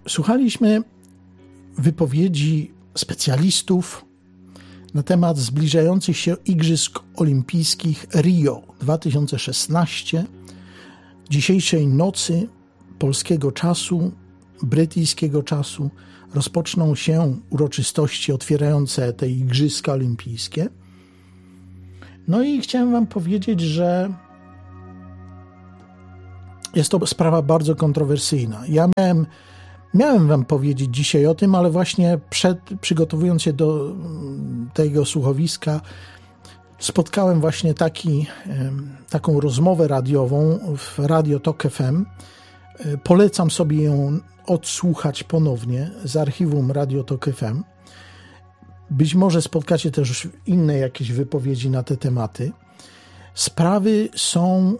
Słuchaliśmy wypowiedzi specjalistów na temat zbliżających się Igrzysk Olimpijskich Rio 2016. Dzisiejszej nocy polskiego czasu, brytyjskiego czasu rozpoczną się uroczystości otwierające te Igrzyska Olimpijskie. No i chciałem wam powiedzieć, że jest to sprawa bardzo kontrowersyjna. Ja miałem wam powiedzieć dzisiaj o tym, ale właśnie przygotowując się do tego słuchowiska, spotkałem właśnie taką rozmowę radiową w Radio Tok FM. Polecam sobie ją odsłuchać ponownie z archiwum Radio Tok FM. Być może spotkacie też inne jakieś wypowiedzi na te tematy. Sprawy są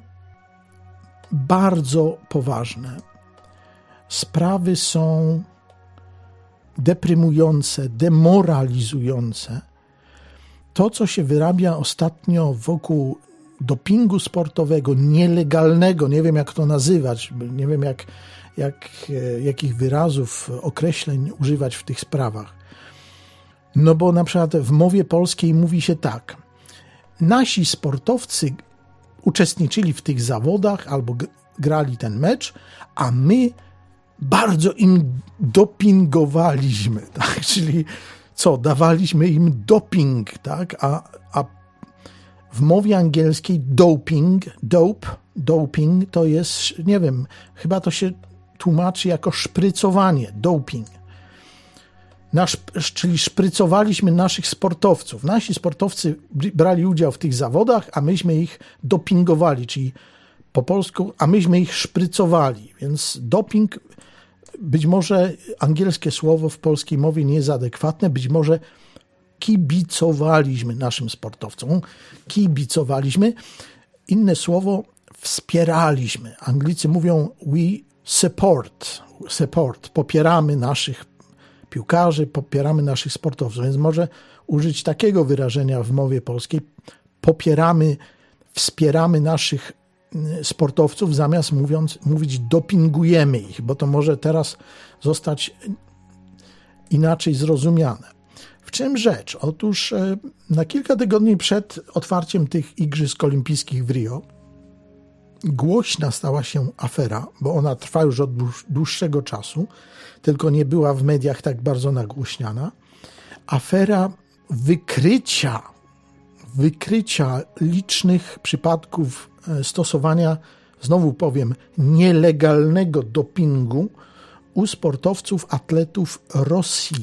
bardzo poważne. Sprawy są deprymujące, demoralizujące. To, co się wyrabia ostatnio wokół dopingu sportowego, nielegalnego, nie wiem jak to nazywać, nie wiem jakich wyrazów, określeń używać w tych sprawach. No bo na przykład w mowie polskiej mówi się tak: nasi sportowcy uczestniczyli w tych zawodach albo grali ten mecz, a my bardzo im dopingowaliśmy, tak? Czyli co? Dawaliśmy im doping, tak? A w mowie angielskiej doping to jest, nie wiem, chyba to się tłumaczy jako szprycowanie, doping. Czyli szprycowaliśmy naszych sportowców. Nasi sportowcy brali udział w tych zawodach, a myśmy ich dopingowali, czyli po polsku, a myśmy ich szprycowali. Więc doping, być może angielskie słowo w polskiej mowie nie jest adekwatne, być może kibicowaliśmy naszym sportowcom. Kibicowaliśmy. Inne słowo, wspieraliśmy. Anglicy mówią we support. Popieramy naszych piłkarzy, popieramy naszych sportowców. Więc może użyć takiego wyrażenia w mowie polskiej. Wspieramy naszych sportowców, zamiast mówić dopingujemy ich, bo to może teraz zostać inaczej zrozumiane. W czym rzecz? Otóż na kilka tygodni przed otwarciem tych Igrzysk Olimpijskich w Rio głośna stała się afera, bo ona trwa już od dłuższego czasu, tylko nie była w mediach tak bardzo nagłośniana. Afera wykrycia licznych przypadków stosowania, znowu powiem, nielegalnego dopingu u sportowców, atletów Rosji.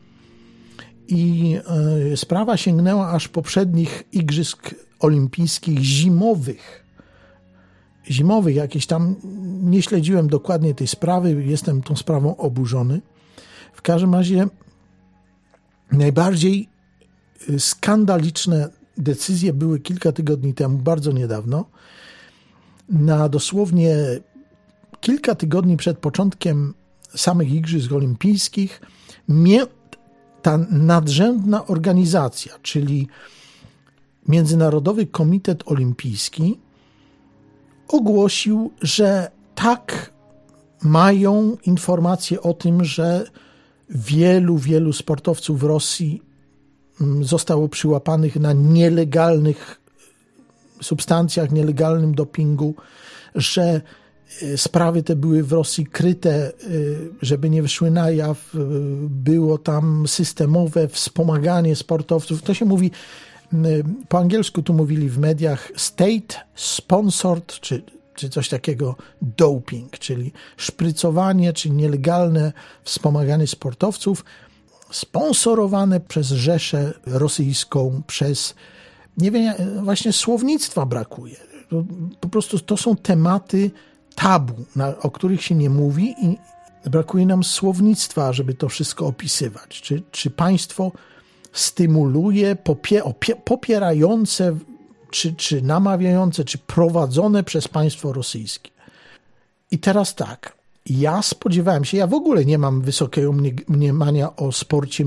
I sprawa sięgnęła aż poprzednich Igrzysk Olimpijskich zimowych, jakieś tam, nie śledziłem dokładnie tej sprawy, jestem tą sprawą oburzony. W każdym razie najbardziej skandaliczne decyzje były kilka tygodni temu, bardzo niedawno. Na dosłownie kilka tygodni przed początkiem samych Igrzysk Olimpijskich ta nadrzędna organizacja, czyli Międzynarodowy Komitet Olimpijski, ogłosił, że tak, mają informacje o tym, że wielu sportowców w Rosji zostało przyłapanych na nielegalnych substancjach, nielegalnym dopingu, że sprawy te były w Rosji kryte, żeby nie wyszły na jaw, było tam systemowe wspomaganie sportowców. To się mówi, po angielsku tu mówili w mediach state sponsored, czy coś takiego, doping, czyli szprycowanie, czy nielegalne wspomaganie sportowców, sponsorowane przez Rzeszę Rosyjską, nie wiem, właśnie słownictwa brakuje. Po prostu to są tematy tabu, o których się nie mówi i brakuje nam słownictwa, żeby to wszystko opisywać. Czy państwo stymuluje, popierające, czy namawiające, czy prowadzone przez państwo rosyjskie. I teraz tak, ja spodziewałem się, ja w ogóle nie mam wysokiego mniemania o sporcie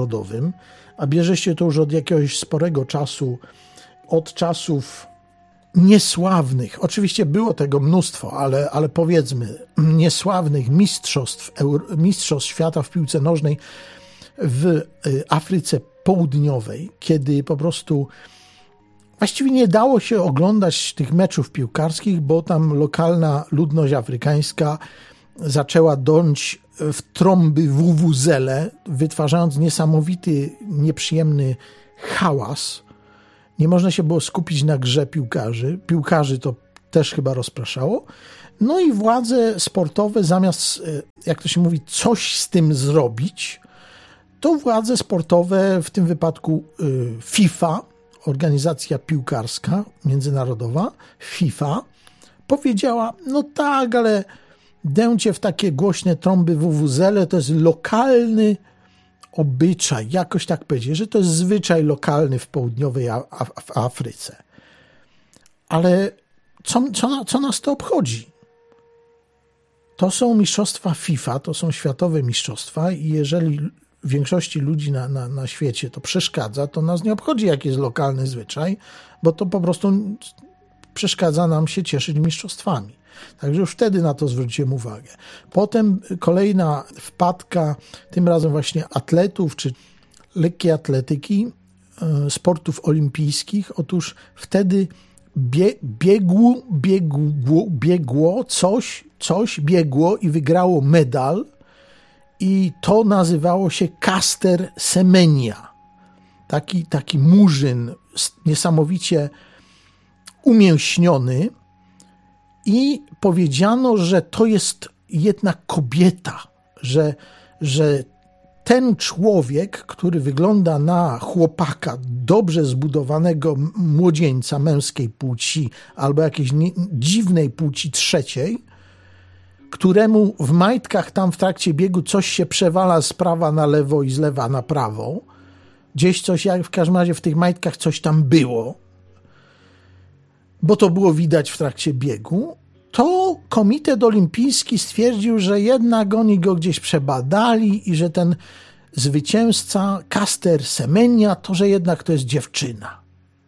międzynarodowym, a bierze się to już od jakiegoś sporego czasu, od czasów niesławnych, oczywiście było tego mnóstwo, ale powiedzmy niesławnych mistrzostw świata w piłce nożnej w Afryce Południowej, kiedy po prostu właściwie nie dało się oglądać tych meczów piłkarskich, bo tam lokalna ludność afrykańska zaczęła dąć w trąby wuwuzele, wytwarzając niesamowity, nieprzyjemny hałas. Nie można się było skupić na grze piłkarzy. Piłkarzy to też chyba rozpraszało. No i władze sportowe zamiast, jak to się mówi, coś z tym zrobić, to władze sportowe, w tym wypadku FIFA, organizacja piłkarska międzynarodowa, FIFA, powiedziała, no tak, ale dęcie w takie głośne trąby wuwuzele to jest lokalny obyczaj, jakoś tak powiedzieć, że to jest zwyczaj lokalny w południowej Afryce. Ale co nas to obchodzi? To są mistrzostwa FIFA, to są światowe mistrzostwa i jeżeli większości ludzi na świecie to przeszkadza, to nas nie obchodzi, jaki jest lokalny zwyczaj, bo to po prostu przeszkadza nam się cieszyć mistrzostwami. Także już wtedy na to zwróciłem uwagę. Potem kolejna wpadka, tym razem właśnie atletów, czy lekkiej atletyki, sportów olimpijskich. Otóż wtedy biegło i wygrało medal i to nazywało się Caster Semenya. Taki murzyn niesamowicie umięśniony i powiedziano, że to jest jednak kobieta, że ten człowiek, który wygląda na chłopaka dobrze zbudowanego młodzieńca męskiej płci albo jakiejś dziwnej płci trzeciej, któremu w majtkach tam w trakcie biegu coś się przewala z prawa na lewo i z lewa na prawo, gdzieś coś, jak w każdym razie w tych majtkach coś tam było, bo to było widać w trakcie biegu, to Komitet Olimpijski stwierdził, że jednak oni go gdzieś przebadali i że ten zwycięzca Caster Semenya to, że jednak to jest dziewczyna.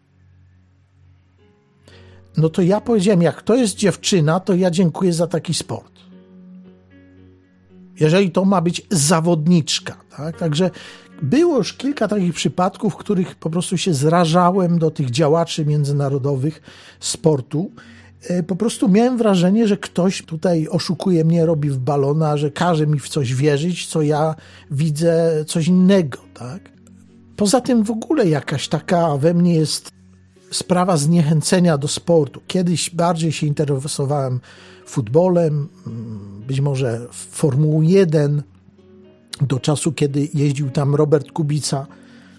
No to ja powiedziałem, jak to jest dziewczyna, to ja dziękuję za taki sport. Jeżeli to ma być zawodniczka. Tak? Także było już kilka takich przypadków, w których po prostu się zrażałem do tych działaczy międzynarodowych sportu. Po prostu miałem wrażenie, że ktoś tutaj oszukuje mnie, robi w balona, że każe mi w coś wierzyć, co ja widzę coś innego. Tak? Poza tym w ogóle jakaś taka we mnie jest sprawa zniechęcenia do sportu. Kiedyś bardziej się interesowałem futbolem, być może Formułą 1, do czasu, kiedy jeździł tam Robert Kubica.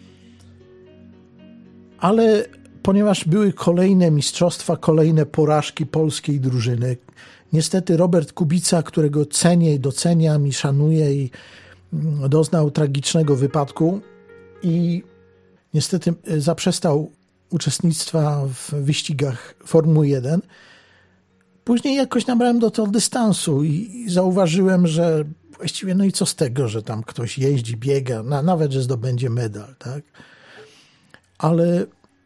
Ale ponieważ były kolejne mistrzostwa, kolejne porażki polskiej drużyny, niestety Robert Kubica, którego cenię i doceniam i szanuję, i doznał tragicznego wypadku i niestety zaprzestał uczestnictwa w wyścigach Formuły 1. Później jakoś nabrałem do tego dystansu i zauważyłem, że właściwie no i co z tego, że tam ktoś jeździ, biega, nawet, że zdobędzie medal, tak? Ale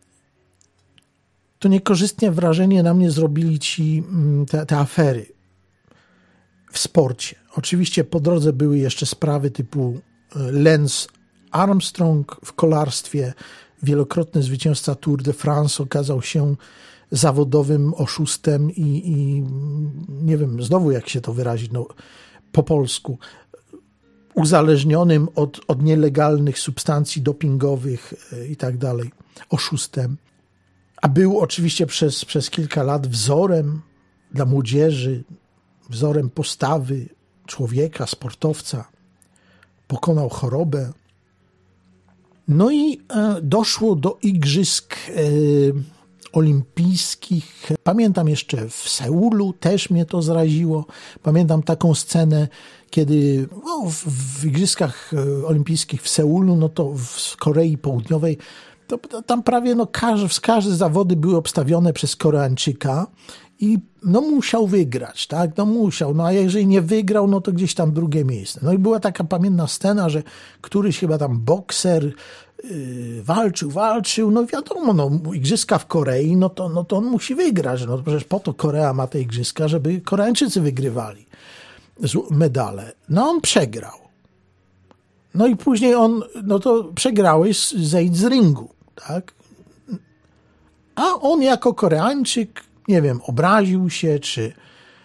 to niekorzystnie wrażenie na mnie zrobili te afery w sporcie. Oczywiście po drodze były jeszcze sprawy typu Lance Armstrong w kolarstwie, wielokrotny zwycięzca Tour de France okazał się zawodowym oszustem i nie wiem, znowu jak się to wyrazić, no, po polsku, uzależnionym od nielegalnych substancji dopingowych i tak dalej, oszustem. A był oczywiście przez kilka lat wzorem dla młodzieży, wzorem postawy człowieka, sportowca. Pokonał chorobę. No i doszło do igrzysk olimpijskich. Pamiętam jeszcze w Seulu, też mnie to zraziło. Pamiętam taką scenę, kiedy w igrzyskach olimpijskich w Seulu, no to w Korei Południowej, to tam prawie każde zawody były obstawione przez Koreańczyka i no musiał wygrać, tak? No musiał, no a jeżeli nie wygrał, no to gdzieś tam drugie miejsce. No i była taka pamiętna scena, że któryś chyba tam bokser walczył, no wiadomo, no igrzyska w Korei, no to on musi wygrać, no przecież po to Korea ma te igrzyska, żeby Koreańczycy wygrywali medale. No on przegrał. No i później no to przegrałeś, zejdź z ringu, tak? A on jako Koreańczyk, nie wiem, obraził się, czy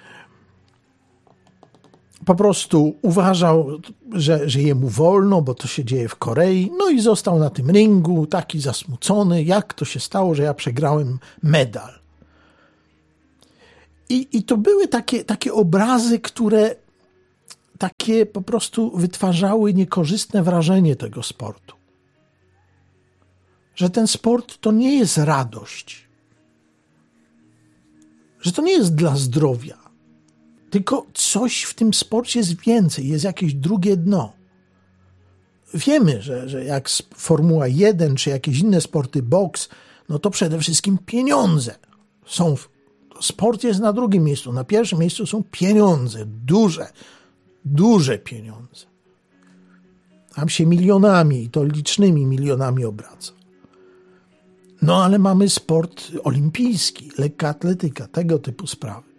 po prostu uważał, że jemu wolno, bo to się dzieje w Korei, no i został na tym ringu taki zasmucony, jak to się stało, że ja przegrałem medal. I to były takie obrazy, które takie po prostu wytwarzały niekorzystne wrażenie tego sportu. Że ten sport to nie jest radość. Że to nie jest dla zdrowia. Tylko coś w tym sporcie jest więcej, jest jakieś drugie dno. Wiemy, że jak Formuła 1 czy jakieś inne sporty, boks, no to przede wszystkim pieniądze. Sport jest na drugim miejscu. Na pierwszym miejscu są pieniądze. Duże pieniądze. Tam się milionami, i to licznymi milionami obraca. No ale mamy sport olimpijski, lekka atletyka, tego typu sprawy.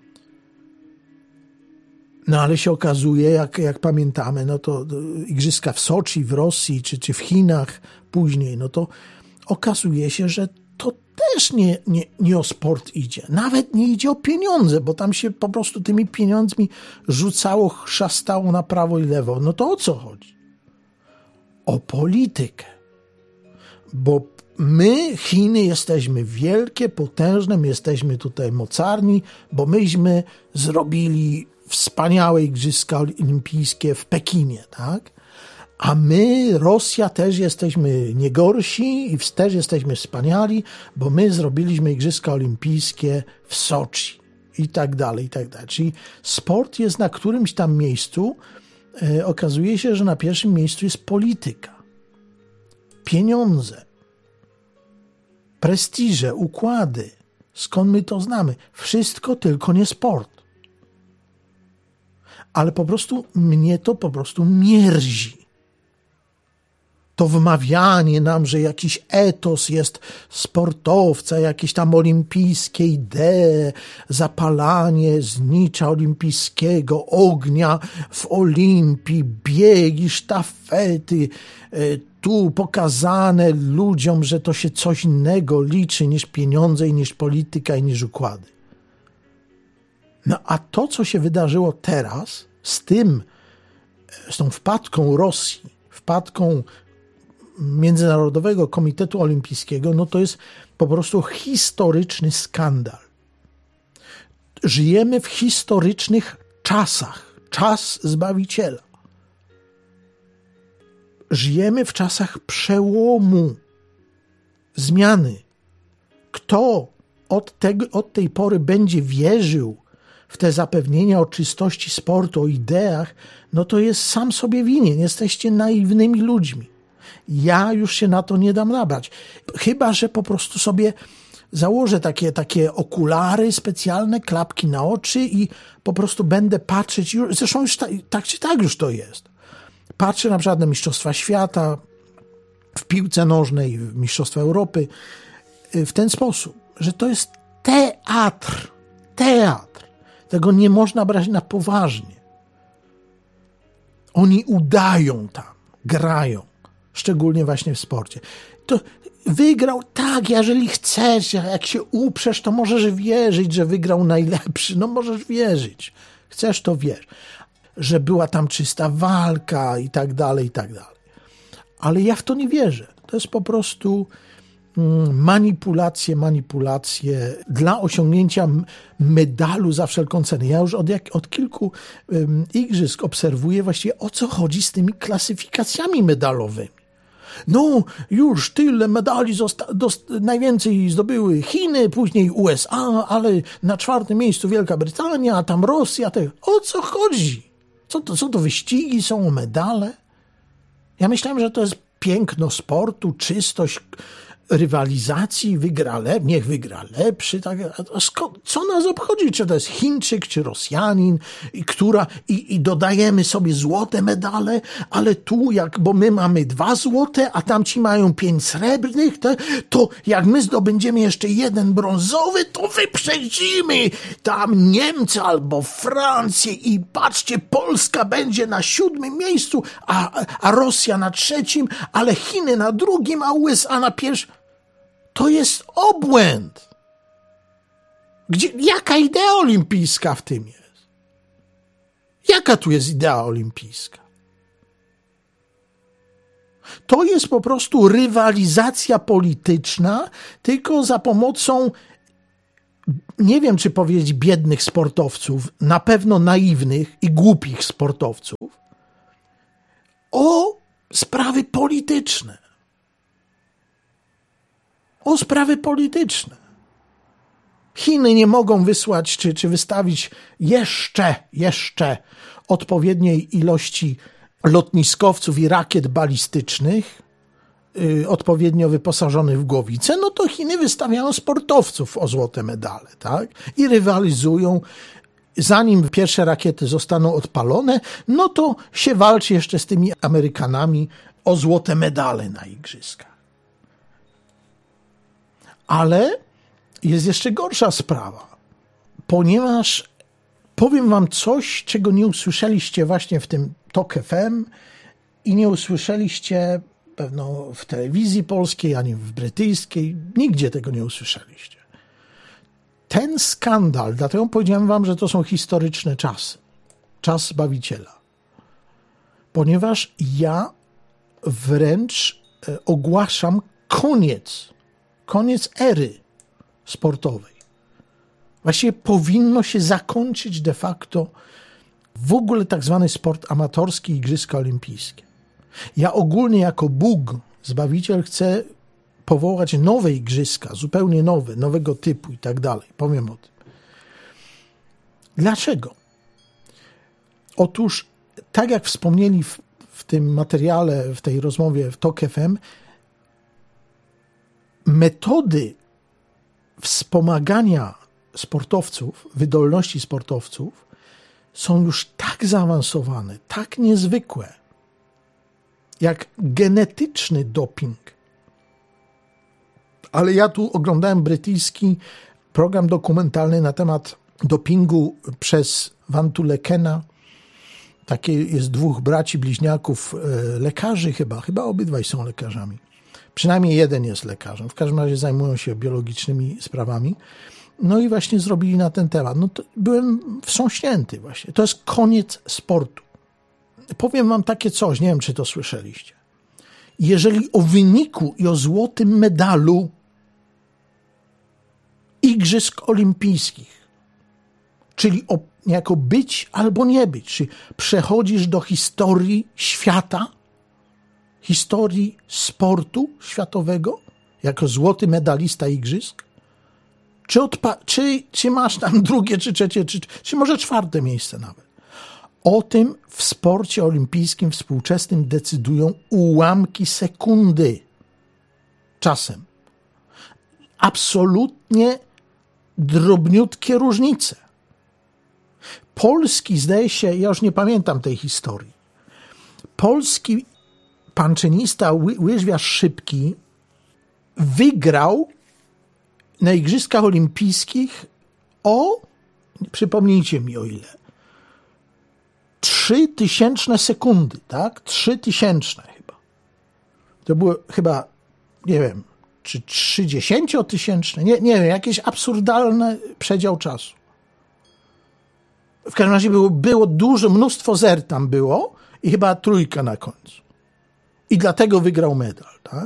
No ale się okazuje, jak pamiętamy, no to igrzyska w Soczi, w Rosji, czy w Chinach później, no to okazuje się, że to też nie o sport idzie. Nawet nie idzie o pieniądze, bo tam się po prostu tymi pieniądzmi rzucało, chrzastało na prawo i lewo. No to o co chodzi? O politykę. Bo my, Chiny, jesteśmy wielkie, potężne, my jesteśmy tutaj mocarni, bo myśmy zrobili wspaniałe igrzyska olimpijskie w Pekinie, tak? A my, Rosja, też jesteśmy nie gorsi i też jesteśmy wspaniali, bo my zrobiliśmy igrzyska olimpijskie w Soczi i tak dalej, i tak dalej. Czyli sport jest na którymś tam miejscu, okazuje się, że na pierwszym miejscu jest polityka, pieniądze, prestiże, układy. Skąd my to znamy? Wszystko, tylko nie sport. Ale po prostu mnie to po prostu mierzi. To wmawianie nam, że jakiś etos jest sportowca, jakieś tam olimpijskie idee, zapalanie znicza olimpijskiego, ognia w Olimpii, biegi, sztafety, tu pokazane ludziom, że to się coś innego liczy niż pieniądze i niż polityka i niż układy. No a to, co się wydarzyło teraz z tą wpadką Rosji, wpadką Międzynarodowego Komitetu Olimpijskiego, no to jest po prostu historyczny skandal. Żyjemy w historycznych czasach. Czas Zbawiciela. Żyjemy w czasach przełomu, zmiany. Kto od tej pory będzie wierzył w te zapewnienia o czystości sportu, o ideach, no to jest sam sobie winien. Jesteście naiwnymi ludźmi. Ja już się na to nie dam nabrać. Chyba że po prostu sobie założę takie okulary specjalne, klapki na oczy i po prostu będę patrzeć. Zresztą już tak czy tak już to jest. Patrzę na przykład na Mistrzostwa Świata w piłce nożnej, w Mistrzostwa Europy w ten sposób, że to jest teatr. Tego nie można brać na poważnie. Oni udają tam, grają, szczególnie właśnie w sporcie. To wygrał, tak, jeżeli chcesz, jak się uprzesz, to możesz wierzyć, że wygrał najlepszy, no możesz wierzyć. Chcesz, to wierz. Że była tam czysta walka i tak dalej, i tak dalej. Ale ja w to nie wierzę. To jest po prostu manipulacje dla osiągnięcia medalu za wszelką cenę. Ja już od kilku igrzysk obserwuję właściwie, o co chodzi z tymi klasyfikacjami medalowymi. No, już tyle medali najwięcej zdobyły Chiny, później USA, ale na 4. miejscu Wielka Brytania, a tam Rosja. O co chodzi? Co to wyścigi są, medale? Ja myślałem, że to jest piękno sportu, czystość, rywalizacji niech wygra lepszy. Tak, co nas obchodzi, czy to jest Chińczyk, czy Rosjanin, i dodajemy sobie złote medale, ale tu, bo my mamy 2 złote, a tamci mają 5 srebrnych, to jak my zdobędziemy jeszcze 1 brązowy, to wyprzedzimy tam Niemcy albo Francję i patrzcie, Polska będzie na 7. miejscu, a Rosja na 3, ale Chiny na 2, a USA na 1. To jest obłęd. Jaka idea olimpijska w tym jest? Jaka tu jest idea olimpijska? To jest po prostu rywalizacja polityczna, tylko za pomocą, nie wiem czy powiedzieć biednych sportowców, na pewno naiwnych i głupich sportowców, o sprawy polityczne. O sprawy polityczne. Chiny nie mogą wysłać czy wystawić jeszcze odpowiedniej ilości lotniskowców i rakiet balistycznych, odpowiednio wyposażonych w głowice, no to Chiny wystawiają sportowców o złote medale, tak? I rywalizują. Zanim pierwsze rakiety zostaną odpalone, no to się walczy jeszcze z tymi Amerykanami o złote medale na igrzyskach. Ale jest jeszcze gorsza sprawa, ponieważ powiem wam coś, czego nie usłyszeliście właśnie w tym TOK FM i nie usłyszeliście pewno w telewizji polskiej, ani w brytyjskiej, nigdzie tego nie usłyszeliście. Ten skandal, dlatego powiedziałem wam, że to są historyczne czasy, czas Zbawiciela, ponieważ ja wręcz ogłaszam koniec ery sportowej. Właściwie powinno się zakończyć de facto w ogóle tak zwany sport amatorski, Igrzyska Olimpijskie. Ja ogólnie jako Bóg, Zbawiciel, chcę powołać nowe igrzyska, zupełnie nowe, nowego typu i tak dalej. Powiem o tym. Dlaczego? Otóż, tak jak wspomnieli w tym materiale, w tej rozmowie w TOK FM, metody wspomagania sportowców, wydolności sportowców są już tak zaawansowane, tak niezwykłe, jak genetyczny doping. Ale ja tu oglądałem brytyjski program dokumentalny na temat dopingu przez Van Tulekena. Takie jest 2 braci bliźniaków, lekarzy chyba obydwaj są lekarzami. Przynajmniej jeden jest lekarzem. W każdym razie zajmują się biologicznymi sprawami. No i właśnie zrobili na ten temat. No to byłem wstrząśnięty właśnie. To jest koniec sportu. Powiem wam takie coś, nie wiem czy to słyszeliście. Jeżeli o wyniku i o złotym medalu Igrzysk Olimpijskich, czyli o niejako być albo nie być, czy przechodzisz do historii świata, historii sportu światowego, jako złoty medalista igrzysk, czy masz tam 2., czy 3., czy może 4. miejsce nawet. O tym w sporcie olimpijskim współczesnym decydują ułamki sekundy. Czasem. Absolutnie drobniutkie różnice. Polski, zdaje się, ja już nie pamiętam tej historii, polski panczynista łyżwiarz szybki wygrał na Igrzyskach Olimpijskich przypomnijcie mi o ile, 3000 sekundy, tak? 3000 chyba. To było chyba, nie wiem, czy 30-tysięczne, nie wiem, jakieś absurdalny przedział czasu. W każdym razie było mnóstwo zer tam było i chyba 3 na końcu. I dlatego wygrał medal, tak?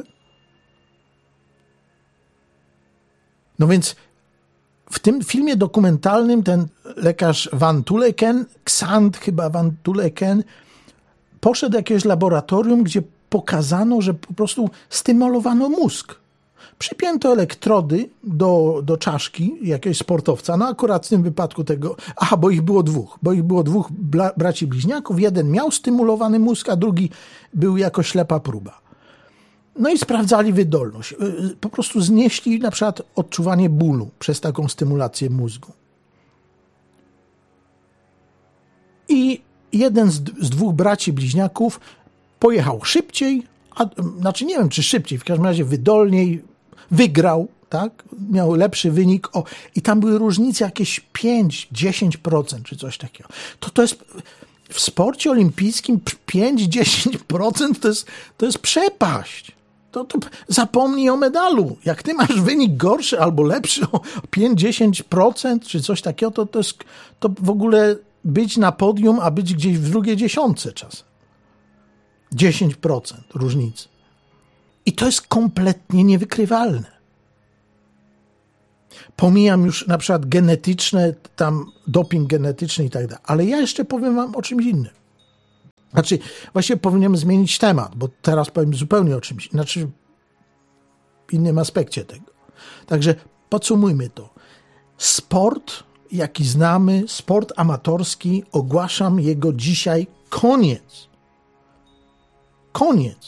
No więc w tym filmie dokumentalnym ten lekarz Van Tuleken, Ksant chyba Van Tuleken, poszedł do jakiegoś laboratorium, gdzie pokazano, że po prostu stymulowano mózg. Przypięto elektrody do czaszki jakiegoś sportowca, no akurat w tym wypadku tego, bo ich było 2, braci bliźniaków, jeden miał stymulowany mózg, a drugi był jako ślepa próba. No i sprawdzali wydolność. Po prostu znieśli na przykład odczuwanie bólu przez taką stymulację mózgu. I jeden z dwóch braci bliźniaków pojechał szybciej, znaczy nie wiem czy szybciej, w każdym razie wydolniej, wygrał, tak? Miał lepszy wynik. I tam były różnice jakieś 5-10% czy coś takiego. To jest w sporcie olimpijskim 5-10% to jest przepaść. To zapomnij o medalu. Jak ty masz wynik gorszy albo lepszy o 5-10% czy coś takiego, to w ogóle być na podium, a być gdzieś w drugiej dziesiątce czasem. 10% różnicy. I to jest kompletnie niewykrywalne. Pomijam już na przykład genetyczne, tam doping genetyczny i tak dalej. Ale ja jeszcze powiem wam o czymś innym. Znaczy, właściwie powinienem zmienić temat, bo teraz powiem zupełnie o czymś, znaczy w innym aspekcie tego. Także podsumujmy to. Sport, jaki znamy, sport amatorski, ogłaszam jego dzisiaj koniec. Koniec.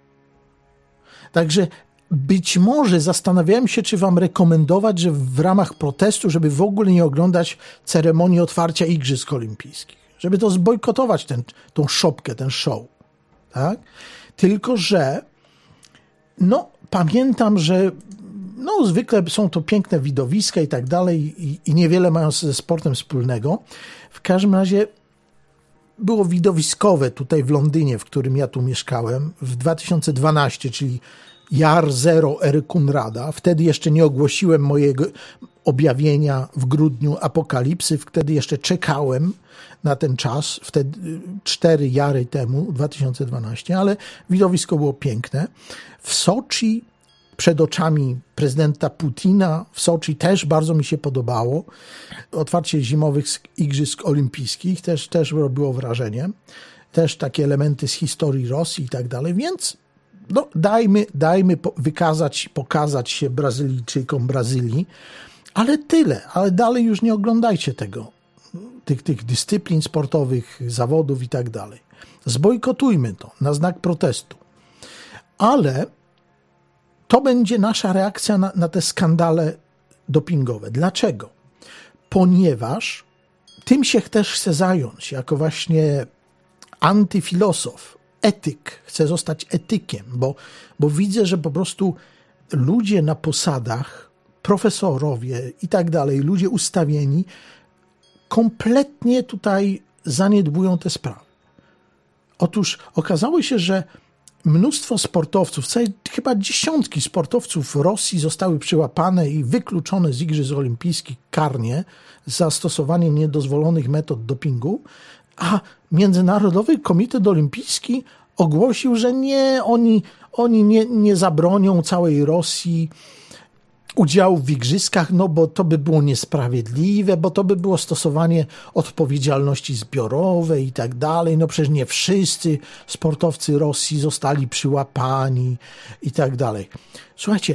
Także być może zastanawiałem się, czy wam rekomendować, że w ramach protestu, żeby w ogóle nie oglądać ceremonii otwarcia Igrzysk Olimpijskich. Żeby to zbojkotować, tą szopkę, ten show. Tak? Tylko, że pamiętam, że zwykle są to piękne widowiska i tak dalej i niewiele mają ze sportem wspólnego. W każdym razie było widowiskowe tutaj w Londynie, w którym ja tu mieszkałem, w 2012, czyli Jar Zero ery Kunrada. Wtedy jeszcze nie ogłosiłem mojego objawienia w grudniu apokalipsy. Wtedy jeszcze czekałem na ten czas, wtedy 4 jary temu, 2012, ale widowisko było piękne. W Soczi, przed oczami prezydenta Putina, w Soczi też bardzo mi się podobało. Otwarcie zimowych Igrzysk Olimpijskich też robiło wrażenie. Też takie elementy z historii Rosji i tak dalej, więc dajmy pokazać się Brazylijczykom Brazylii, ale tyle, ale dalej już nie oglądajcie tego, tych dyscyplin sportowych, zawodów i tak dalej. Zbojkotujmy to na znak protestu. Ale to będzie nasza reakcja na te skandale dopingowe. Dlaczego? Ponieważ tym się też chcę zająć, jako właśnie antyfilozof, etyk. Chcę zostać etykiem, bo widzę, że po prostu ludzie na posadach, profesorowie i tak dalej, ludzie ustawieni, kompletnie tutaj zaniedbują te sprawy. Otóż okazało się, że mnóstwo sportowców, chyba dziesiątki sportowców w Rosji zostały przyłapane i wykluczone z Igrzysk Olimpijskich karnie za stosowanie niedozwolonych metod dopingu, a Międzynarodowy Komitet Olimpijski ogłosił, że oni nie zabronią całej Rosji udziału w igrzyskach, bo to by było niesprawiedliwe, bo to by było stosowanie odpowiedzialności zbiorowej i tak dalej. Przecież nie wszyscy sportowcy Rosji zostali przyłapani i tak dalej. Słuchajcie,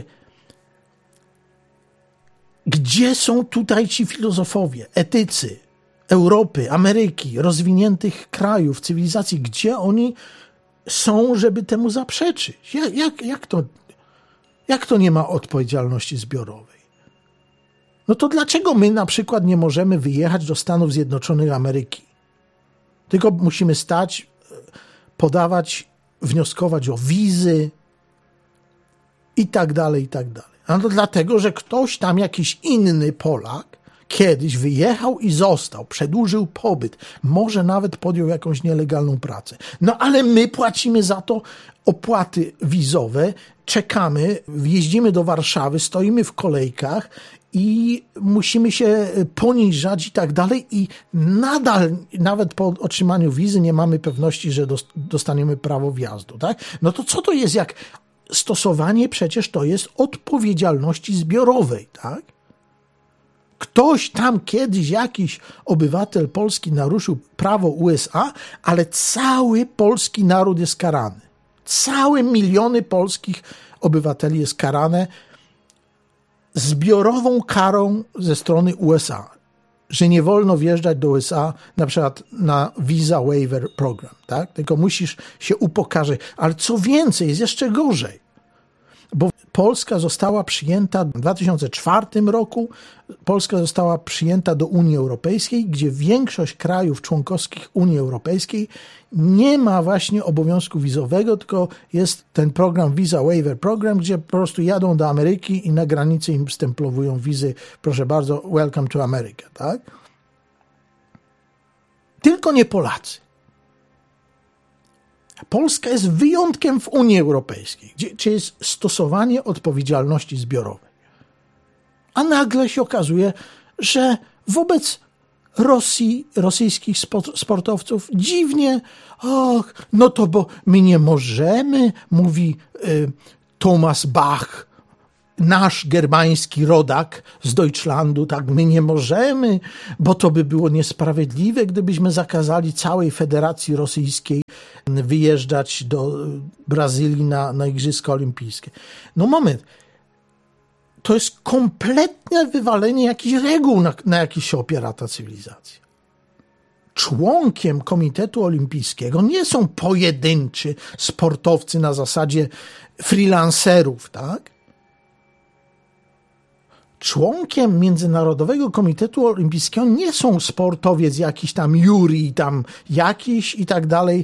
gdzie są tutaj ci filozofowie, etycy Europy, Ameryki, rozwiniętych krajów, cywilizacji? Gdzie oni są, żeby temu zaprzeczyć? Jak to nie ma odpowiedzialności zbiorowej? To dlaczego my na przykład nie możemy wyjechać do Stanów Zjednoczonych Ameryki? Tylko musimy podawać, wnioskować o wizy i tak dalej, i tak dalej. To dlatego, że ktoś tam, jakiś inny Polak, kiedyś wyjechał i został, przedłużył pobyt, może nawet podjął jakąś nielegalną pracę. Ale my płacimy za to opłaty wizowe, czekamy, jeździmy do Warszawy, stoimy w kolejkach i musimy się poniżać i tak dalej i nadal, nawet po otrzymaniu wizy, nie mamy pewności, że dostaniemy prawo wjazdu, tak? To co to jest jak stosowanie, przecież to jest odpowiedzialności zbiorowej, tak? Ktoś tam kiedyś, jakiś obywatel polski naruszył prawo USA, ale cały polski naród jest karany. Całe miliony polskich obywateli jest karane zbiorową karą ze strony USA, że nie wolno wjeżdżać do USA na przykład na Visa Waiver Program, tak? Tylko musisz się upokarzyć. Ale co więcej, jest jeszcze gorzej. bo Polska została przyjęta w 2004 roku, Polska została przyjęta do Unii Europejskiej, gdzie większość krajów członkowskich Unii Europejskiej nie ma właśnie obowiązku wizowego, tylko jest ten program Visa Waiver Program, gdzie po prostu jadą do Ameryki i na granicy im stemplowują wizy, proszę bardzo, welcome to America, tak? Tylko nie Polacy. Polska jest wyjątkiem w Unii Europejskiej, gdzie jest stosowanie odpowiedzialności zbiorowej. A nagle się okazuje, że wobec Rosji, rosyjskich sportowców dziwnie, no to bo my nie możemy, mówi Thomas Bach, nasz germański rodak z Deutschlandu, tak, my nie możemy, bo to by było niesprawiedliwe, gdybyśmy zakazali całej Federacji Rosyjskiej wyjeżdżać do Brazylii na Igrzyska Olimpijskie. No moment, to jest kompletne wywalenie jakichś reguł, na jakich się opiera ta cywilizacja. Członkiem Komitetu Olimpijskiego nie są pojedynczy sportowcy na zasadzie freelancerów, tak? Członkiem Międzynarodowego Komitetu Olimpijskiego nie są sportowiec jakiś tam Juri, tam jakiś i tak dalej,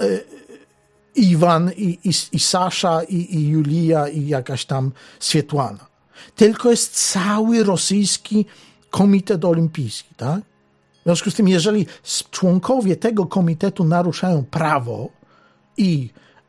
Iwan i Sasza i Julia i jakaś tam Swietłana. Tylko jest cały rosyjski Komitet Olimpijski, tak? W związku z tym, jeżeli członkowie tego komitetu naruszają prawo i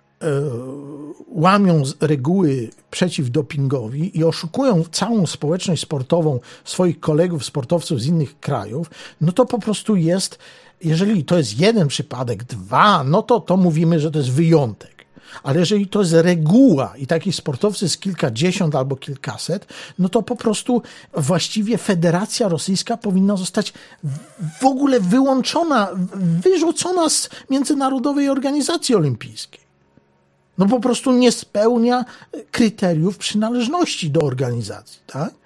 łamią reguły przeciwdopingowi i oszukują całą społeczność sportową swoich kolegów, sportowców z innych krajów, no to po prostu jest, jeżeli to jest jeden przypadek, dwa, no to mówimy, że to jest wyjątek. Ale jeżeli to jest reguła i takich sportowców jest kilkadziesiąt albo kilkaset, no to po prostu właściwie Federacja Rosyjska powinna zostać w ogóle wyłączona, wyrzucona z Międzynarodowej Organizacji Olimpijskiej. No po prostu nie spełnia kryteriów przynależności do organizacji, tak?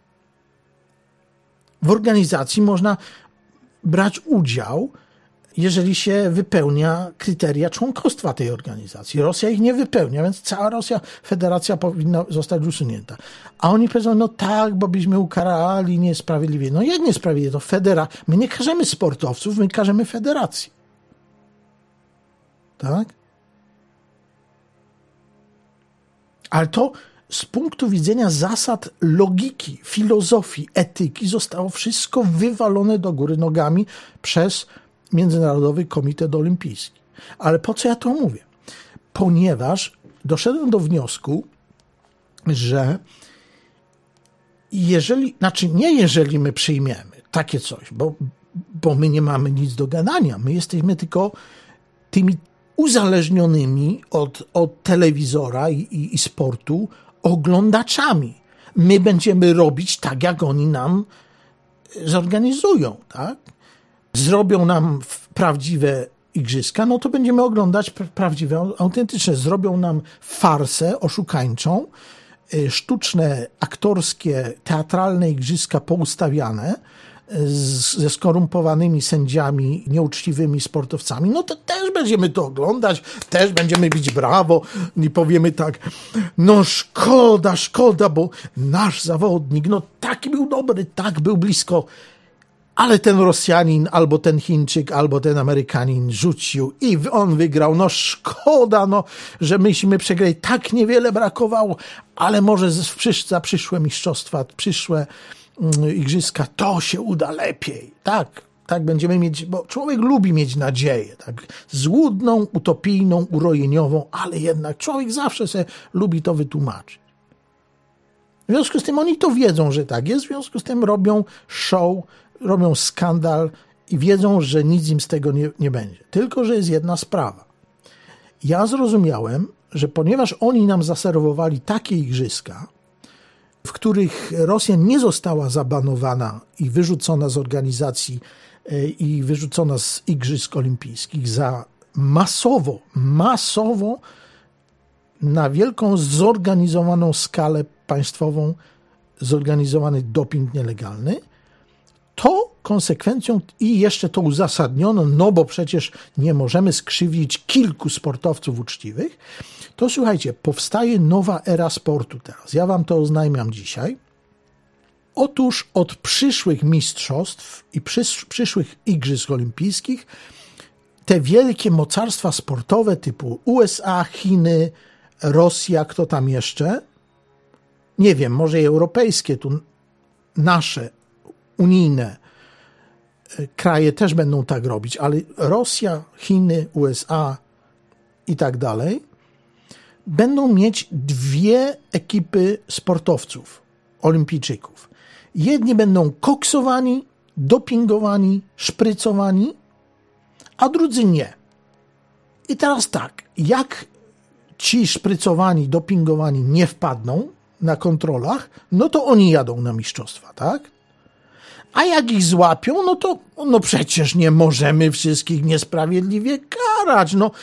W organizacji można brać udział, jeżeli się wypełnia kryteria członkostwa tej organizacji. Rosja ich nie wypełnia, więc cała Federacja powinna zostać usunięta. A oni powiedzą, no tak, bo byśmy ukarali niesprawiedliwie. No jak niesprawiedliwie? To my nie karzemy sportowców, my karzemy federacji. Tak? Ale to z punktu widzenia zasad logiki, filozofii, etyki zostało wszystko wywalone do góry nogami przez Międzynarodowy Komitet Olimpijski. Ale po co ja to mówię? Ponieważ doszedłem do wniosku, że jeżeli my przyjmiemy takie coś, bo my nie mamy nic do gadania, my jesteśmy tylko tymi uzależnionymi od telewizora i sportu oglądaczami. My będziemy robić tak, jak oni nam zorganizują, tak? Zrobią nam prawdziwe igrzyska, no to będziemy oglądać prawdziwe, autentyczne. Zrobią nam farsę oszukańczą, sztuczne, aktorskie, teatralne igrzyska poustawiane ze skorumpowanymi sędziami, nieuczciwymi sportowcami, no to też będziemy to oglądać, też będziemy bić brawo i powiemy tak, no szkoda, bo nasz zawodnik, no taki był dobry, tak był blisko, ale ten Rosjanin, albo ten Chińczyk, albo ten Amerykanin rzucił i on wygrał. No szkoda, że myśmy przegrali. Tak niewiele brakowało, ale może za przyszłe mistrzostwa, przyszłe igrzyska, to się uda lepiej. Tak będziemy mieć, bo człowiek lubi mieć nadzieję. Tak? Złudną, utopijną, urojeniową, ale jednak człowiek zawsze sobie lubi to wytłumaczyć. W związku z tym oni to wiedzą, że tak jest, w związku z tym robią show, robią skandal i wiedzą, że nic im z tego nie będzie. Tylko że jest jedna sprawa. Ja zrozumiałem, że ponieważ oni nam zaserwowali takie igrzyska, w których Rosja nie została zabanowana i wyrzucona z organizacji i wyrzucona z Igrzysk Olimpijskich za masowo na wielką zorganizowaną skalę państwową zorganizowany doping nielegalny, to konsekwencją i jeszcze to uzasadniono, no bo przecież nie możemy skrzywdzić kilku sportowców uczciwych, to słuchajcie, powstaje nowa era sportu teraz. Ja wam to oznajmiam dzisiaj. Otóż od przyszłych mistrzostw i przyszłych igrzysk olimpijskich te wielkie mocarstwa sportowe typu USA, Chiny, Rosja, kto tam jeszcze? Nie wiem, może i europejskie, tu nasze, unijne kraje też będą tak robić, ale Rosja, Chiny, USA i tak dalej będą mieć dwie ekipy sportowców, olimpijczyków. Jedni będą koksowani, dopingowani, szprycowani, a drudzy nie. I teraz tak, jak ci szprycowani, dopingowani nie wpadną na kontrolach, no to oni jadą na mistrzostwa, tak? A jak ich złapią, no to przecież nie możemy wszystkich niesprawiedliwie karać. No